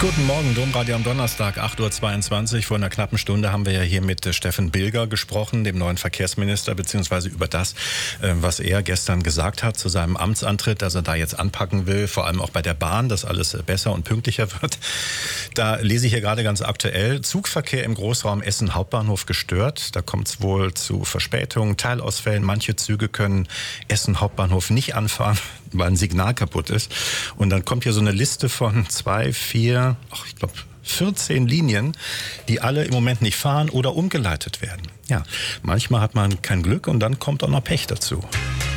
Guten Morgen, Domradio am Donnerstag, 8.22 Uhr. Vor einer knappen Stunde haben wir ja hier mit Steffen Bilger gesprochen, dem neuen Verkehrsminister, beziehungsweise über das, was er gestern gesagt hat zu seinem Amtsantritt, dass er da jetzt anpacken will, vor allem auch bei der Bahn, dass alles besser und pünktlicher wird. Da lese ich hier gerade ganz aktuell: Zugverkehr im Großraum Essen Hauptbahnhof gestört. Da kommt es wohl zu Verspätungen, Teilausfällen. Manche Züge können Essen Hauptbahnhof nicht anfahren, weil ein Signal kaputt ist. Und dann kommt hier so eine Liste von 14 Linien, die alle im Moment nicht fahren oder umgeleitet werden. Ja, manchmal hat man kein Glück und dann kommt auch noch Pech dazu.